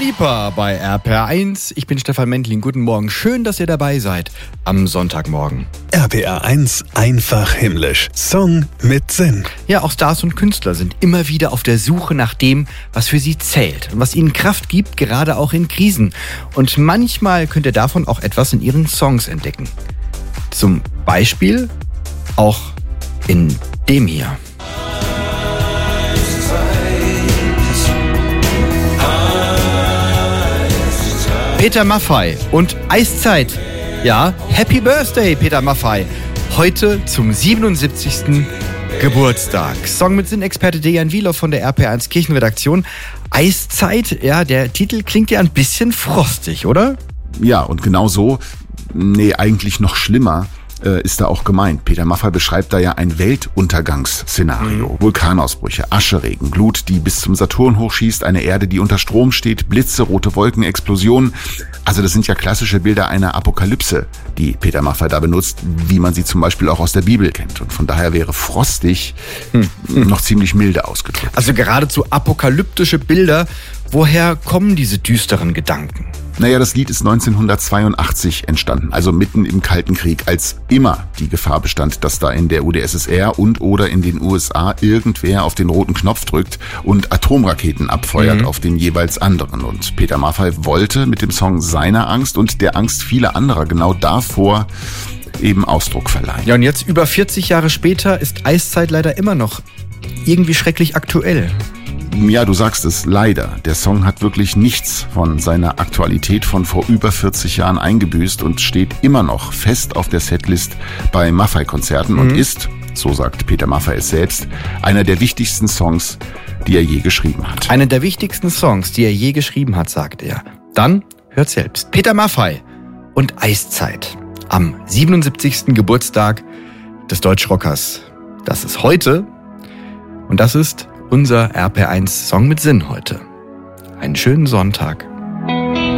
Lipa bei RPR1. Ich bin Stefan Mendling. Guten Morgen. Schön, dass ihr dabei seid am Sonntagmorgen. RPR1 einfach himmlisch. Song mit Sinn. Ja, auch Stars und Künstler sind immer wieder auf der Suche nach dem, was für sie zählt und was ihnen Kraft gibt, gerade auch in Krisen. Und manchmal könnt ihr davon auch etwas in ihren Songs entdecken. Zum Beispiel auch in dem hier. Peter Maffay und Eiszeit. Ja, Happy Birthday, Peter Maffay. Heute zum 77. Geburtstag. Song mit Sinn-Experte Dejan Wilow von der RPR1 Kirchenredaktion. Eiszeit, ja, der Titel klingt ja ein bisschen frostig, oder? Ja, und genau so, eigentlich noch schlimmer, ist da auch gemeint. Peter Maffay beschreibt da ja ein Weltuntergangsszenario. Vulkanausbrüche, Ascheregen, Glut, die bis zum Saturn hochschießt, eine Erde, die unter Strom steht, Blitze, rote Wolken, Explosionen. Also das sind ja klassische Bilder einer Apokalypse, die Peter Maffay da benutzt, wie man sie zum Beispiel auch aus der Bibel kennt. Und von daher wäre frostig noch ziemlich milde ausgedrückt. Also geradezu apokalyptische Bilder. Woher kommen diese düsteren Gedanken? Naja, das Lied ist 1982 entstanden, also mitten im Kalten Krieg, als immer die Gefahr bestand, dass da in der UdSSR und oder in den USA irgendwer auf den roten Knopf drückt und Atomraketen abfeuert auf den jeweils anderen. Und Peter Maffay wollte mit dem Song seiner Angst und der Angst vieler anderer genau davor eben Ausdruck verleihen. Ja, und jetzt über 40 Jahre später ist Eiszeit leider immer noch irgendwie schrecklich aktuell. Ja, du sagst es, leider. Der Song hat wirklich nichts von seiner Aktualität von vor über 40 Jahren eingebüßt und steht immer noch fest auf der Setlist bei Maffay-Konzerten und ist, so sagt Peter Maffay es selbst, einer der wichtigsten Songs, die er je geschrieben hat. Einer der wichtigsten Songs, die er je geschrieben hat, sagt er. Dann hört selbst. Peter Maffay und Eiszeit am 77. Geburtstag des Deutschrockers. Das ist heute und das ist unser RPR1 Song mit Sinn heute. Einen schönen Sonntag.